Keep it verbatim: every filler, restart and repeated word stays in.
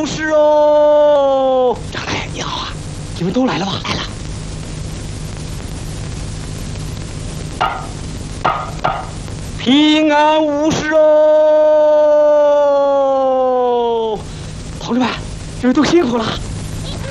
事哦！ 张大爷你好啊， 你们都来了吧？ 来了。 平安无事哦！同志们，你们都辛苦了。